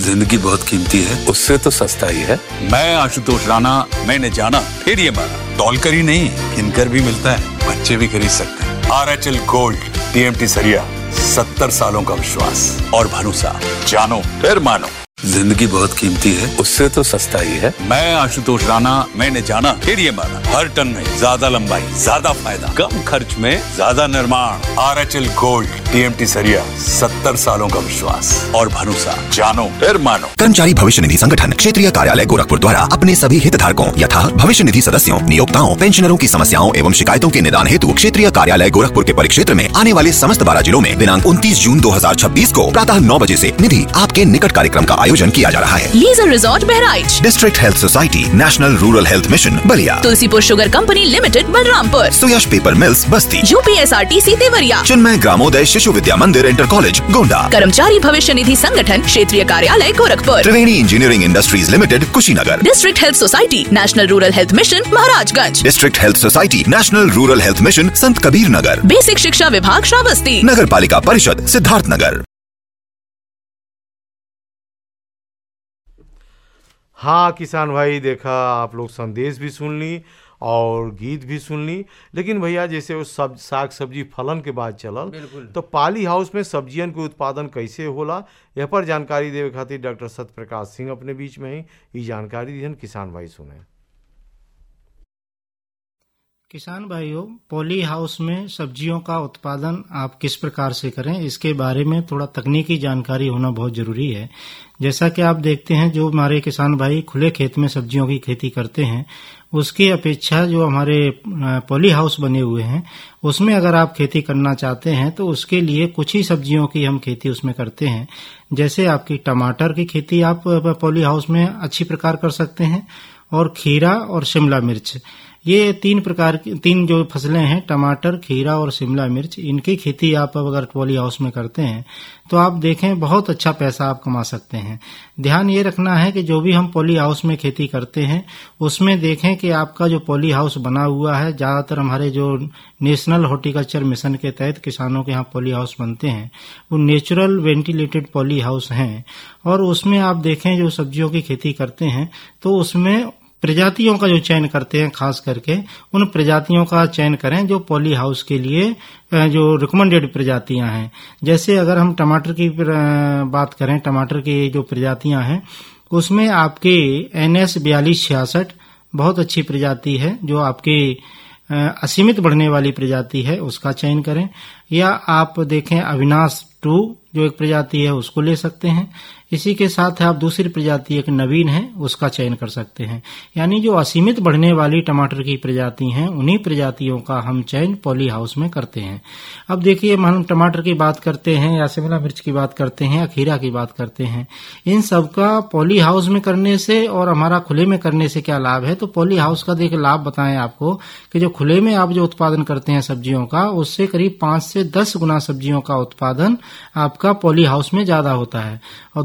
जिंदगी बहुत कीमती है, उससे तो सस्ता ही है। मैं आशुतोष राणा, मैंने जाना फिर ये माना। तौलकर ही नहीं, किनकर भी मिलता है, बच्चे भी खरीद सकते हैं। RHL गोल्ड, TMT सरिया, 70 सालों का विश्वास और भरोसा। जानो फिर मानो। जिंदगी बहुत कीमती है, उससे तो सस्ता ही है। मैं आशुतोष राणा, मैंने जाना फिर ये माना। हर टन में ज्यादा लंबाई, ज्यादा फायदा, कम खर्च में ज्यादा निर्माण। RHL गोल्ड, TMT सरिया, 70 सालों का विश्वास और भरोसा। जानो फिर मानो। कर्मचारी भविष्य निधि संगठन क्षेत्रीय कार्यालय गोरखपुर द्वारा अपने सभी हितधारकों यथा भविष्य निधि सदस्यों, नियोक्ताओं, पेंशनरों की समस्याओं एवं शिकायतों के निदान हेतु क्षेत्रीय कार्यालय गोरखपुर के परिक्षेत्र में आने वाले समस्त 12 जिलों में दिनांक 29 जून 2026 को प्रातः 9 बजे से निधि आपके निकट कार्यक्रम का आयोजन किया जा रहा है। Leisure resort Bahraich, district health society, national rural health mission Ballia, Tulsipur sugar company limited Balrampur, सुयश पेपर मिल्स बस्ती, UPSRTC देवरिया, चिन्मय ग्रामोदय शिशु विद्या मंदिर इंटर कॉलेज गोंडा, कर्मचारी भविष्य निधि संगठन क्षेत्रीय कार्यालय गोरखपुर, त्रिवेणी engineering industries limited Kushinagar, district health society national rural health mission Maharajganj, district health society national rural health mission संत Kabir Nagar, basic शिक्षा विभाग श्रावस्ती, नगर पालिका परिषद सिद्धार्थ नगर। हाँ किसान भाई, देखा आप लोग संदेश भी सुन ली और गीत भी सुन ली, लेकिन भैया जैसे वो सब साग सब्जी फलन के बाद चलल, तो पाली हाउस में सब्जियन के उत्पादन कैसे होला, यह पर जानकारी देवे खातिर डॉक्टर सत्यप्रकाश सिंह अपने बीच में ही ये जानकारी दी। किसान भाई सुने। किसान भाइयों, पॉली हाउस में सब्जियों का उत्पादन आप किस प्रकार से करें, इसके बारे में थोड़ा तकनीकी जानकारी होना बहुत जरूरी है। जैसा कि आप देखते हैं, जो हमारे किसान भाई खुले खेत में सब्जियों की खेती करते हैं, उसकी अपेक्षा जो हमारे पॉली हाउस बने हुए हैं उसमें अगर आप खेती करना चाहते हैं तो उसके लिए कुछ ही सब्जियों की हम खेती उसमें करते हैं। जैसे आपकी टमाटर की खेती आप पॉली हाउस में अच्छी प्रकार कर सकते हैं, और खीरा और शिमला मिर्च, ये तीन जो फसलें हैं, टमाटर, खीरा और शिमला मिर्च, इनकी खेती आप अगर पॉली हाउस में करते हैं तो आप देखें बहुत अच्छा पैसा आप कमा सकते हैं। ध्यान ये रखना है कि जो भी हम पॉली हाउस में खेती करते हैं उसमें देखें कि आपका जो पॉली हाउस बना हुआ है, ज्यादातर हमारे जो नेशनल हॉर्टिकल्चर मिशन के तहत किसानों के यहाँ पॉली हाउस बनते हैं वो नेचुरल वेंटिलेटेड पॉली हाउस हैं, और उसमें आप देखें जो सब्जियों की खेती करते हैं तो उसमें प्रजातियों का जो चयन करते हैं, खास करके उन प्रजातियों का चयन करें जो पॉली हाउस के लिए जो रिकमेंडेड प्रजातियां हैं। जैसे अगर हम टमाटर की बात करें, टमाटर की जो प्रजातियां हैं उसमें आपके NS 4266 बहुत अच्छी प्रजाति है, जो आपके असीमित बढ़ने वाली प्रजाति है, उसका चयन करें। या आप देखें अविनाश 2 जो एक प्रजाति है उसको ले सकते हैं। इसी के साथ आप दूसरी प्रजाति एक नवीन है उसका चयन कर सकते हैं। यानी जो असीमित बढ़ने वाली टमाटर की प्रजाति हैं उन्हीं प्रजातियों का हम चयन पॉली हाउस में करते हैं। अब देखिए, हम टमाटर की बात करते हैं या शिमला मिर्च की बात करते हैं या खीरा की बात करते हैं, इन सब का पॉली हाउस में करने से और हमारा खुले में करने से क्या लाभ है। तो पॉली हाउस का देखिए लाभ बताएं आपको कि जो खुले में आप जो उत्पादन करते हैं सब्जियों का, उससे करीब 5 से 10 गुना सब्जियों का उत्पादन आपका पॉली हाउस में ज्यादा होता है। और